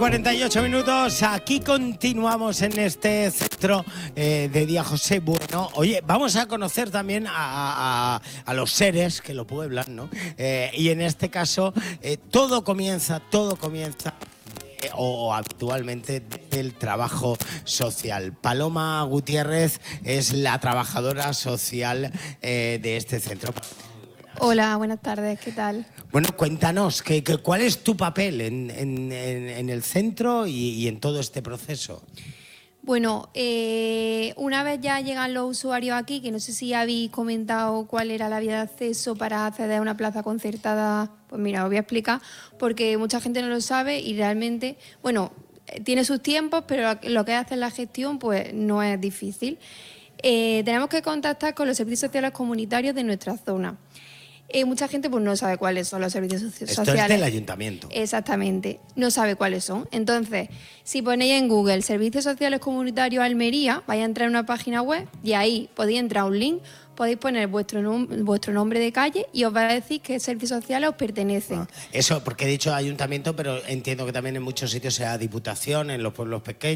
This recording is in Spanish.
48 minutos, aquí continuamos en este centro de Día José Bueno. Oye, vamos a conocer también a los seres que lo pueblan, ¿no? Y en este caso, todo comienza o actualmente del trabajo social. Paloma Gutiérrez es la trabajadora social de este centro. Hola, buenas tardes, ¿qué tal? Bueno, cuéntanos, ¿cuál es tu papel en el centro y en todo este proceso? Bueno, una vez ya llegan los usuarios aquí, que no sé si habéis comentado cuál era la vía de acceso para acceder a una plaza concertada, pues mira, os voy a explicar, porque mucha gente no lo sabe y realmente, bueno, tiene sus tiempos, pero lo que es hacer la gestión, pues no es difícil. Tenemos que contactar con los servicios sociales comunitarios de nuestra zona. Mucha gente pues no sabe cuáles son los servicios sociales. Esto es del ayuntamiento. Exactamente, no sabe cuáles son. Entonces, si ponéis en Google Servicios Sociales Comunitarios Almería, vais a entrar en una página web y ahí podéis entrar a un link, podéis poner vuestro nombre de calle y os va a decir qué servicios sociales os pertenecen. Eso, porque he dicho ayuntamiento, pero entiendo que también en muchos sitios sea diputación, en los pueblos pequeños.